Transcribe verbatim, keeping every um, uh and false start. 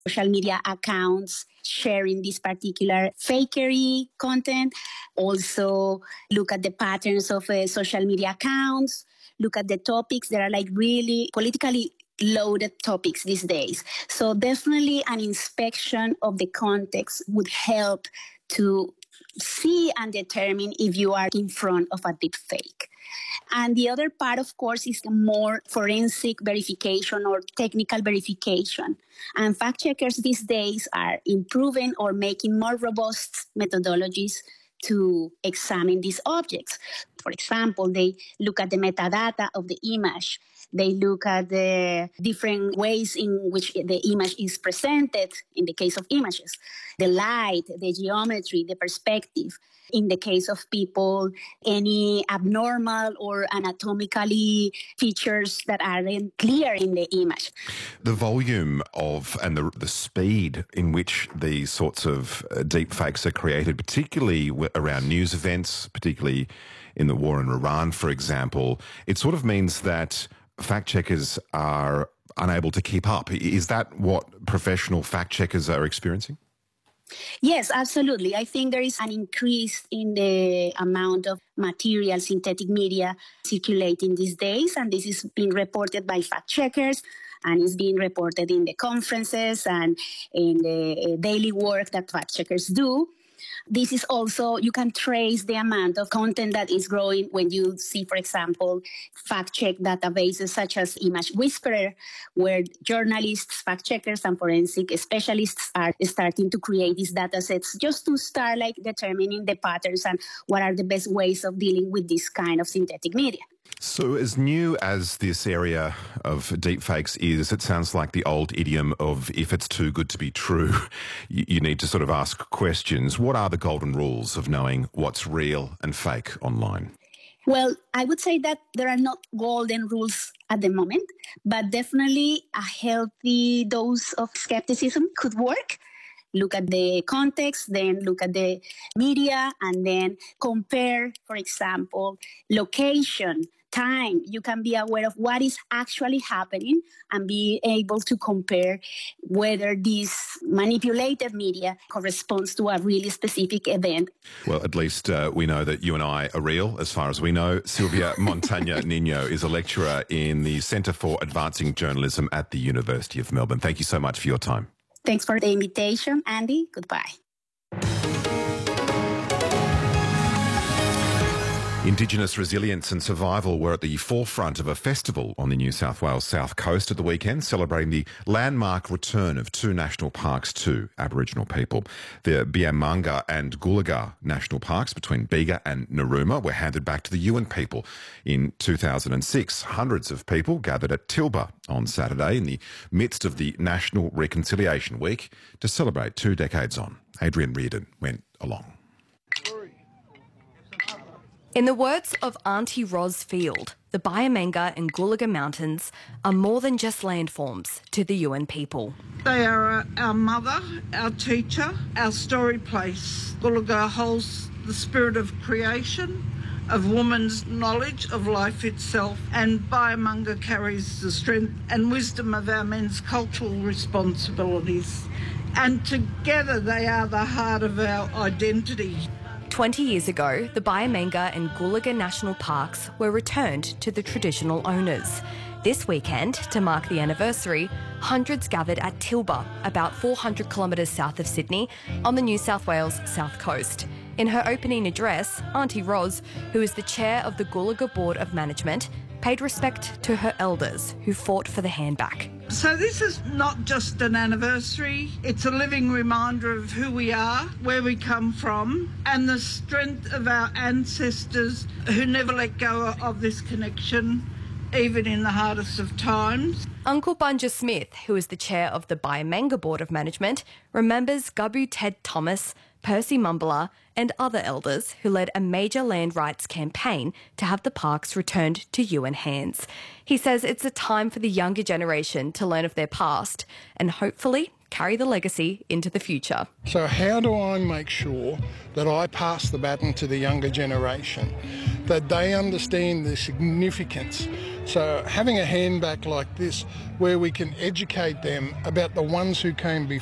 social media accounts sharing this particular fakery content. Also, look at the patterns of uh, social media accounts. Look at the topics that are like really politically loaded topics these days. So definitely an inspection of the context would help to see and determine if you are in front of a deep fake. And the other part, of course, is more forensic verification or technical verification. And fact checkers these days are improving or making more robust methodologies to examine these objects. For example, they look at the metadata of the image. They look at the different ways in which the image is presented in the case of images, the light, the geometry, the perspective. In the case of people, any abnormal or anatomically features that aren't clear in the image. The volume of and the, the speed in which these sorts of uh, deep fakes are created, particularly w- around news events, particularly in the war in Iran, for example, it sort of means that fact checkers are unable to keep up. Is that what professional fact checkers are experiencing? Yes, absolutely. I think there is an increase in the amount of material, synthetic media circulating these days, and this is being reported by fact checkers, and is being reported in the conferences and in the daily work that fact checkers do. This is also, you can trace the amount of content that is growing when you see, for example, fact-check databases such as Image Whisperer, where journalists, fact-checkers, and forensic specialists are starting to create these data sets just to start like determining the patterns and what are the best ways of dealing with this kind of synthetic media. So as new as this area of deepfakes is, it sounds like the old idiom of if it's too good to be true, you, you need to sort of ask questions. What are the golden rules of knowing what's real and fake online? Well, I would say that there are not golden rules at the moment, but definitely a healthy dose of skepticism could work. Look at the context, then look at the media, and then compare, for example, location, time. You can be aware of what is actually happening and be able to compare whether this manipulated media corresponds to a really specific event. Well, at least uh, we know that you and I are real, as far as we know. Silvia Montaña Niño is a lecturer in the Centre for Advancing Journalism at the University of Melbourne. Thank you so much for your time. Thanks for the invitation, Andy. Goodbye. Indigenous resilience and survival were at the forefront of a festival on the New South Wales south coast at the weekend, celebrating the landmark return of two national parks to Aboriginal people. The Biamanga and Gulaga National Parks between Bega and Narooma were handed back to the Yuin people in two thousand six. Hundreds of people gathered at Tilba on Saturday in the midst of the National Reconciliation Week to celebrate two decades on. Adrian Reardon went along. In the words of Auntie Ros Field, the Biamanga and Gulaga Mountains are more than just landforms to the Yuin people. They are our mother, our teacher, our story place. Gulaga holds the spirit of creation, of woman's knowledge of life itself, and Biamanga carries the strength and wisdom of our men's cultural responsibilities. And together they are the heart of our identity. Twenty years ago, the Biamanga and Gulaga National Parks were returned to the traditional owners. This weekend, to mark the anniversary, hundreds gathered at Tilba, about four hundred kilometres south of Sydney, on the New South Wales south coast. In her opening address, Auntie Ros, who is the chair of the Gulaga Board of Management, paid respect to her elders who fought for the handback. So this is not just an anniversary, it's a living reminder of who we are, where we come from, and the strength of our ancestors who never let go of this connection, even in the hardest of times. Uncle Bunja Smith, who is the chair of the Biamanga Board of Management, remembers Gubu Ted Thomas, Percy Mumbler and other elders who led a major land rights campaign to have the parks returned to Yuin hands. He says it's a time for the younger generation to learn of their past and hopefully carry the legacy into the future. So how do I make sure that I pass the baton to the younger generation, that they understand the significance? So having a handbag like this where we can educate them about the ones who came before